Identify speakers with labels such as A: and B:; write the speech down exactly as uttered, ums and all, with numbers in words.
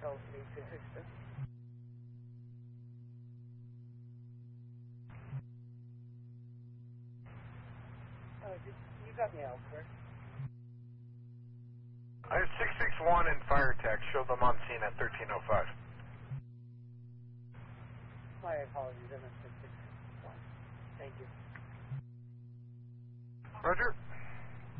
A: call three two six two. Oh, you, you got me out, correct?
B: I have six six one in fire tech. Show them on scene at thirteen oh five.
A: My apologies, I missed six six one. Thank you.
B: Roger.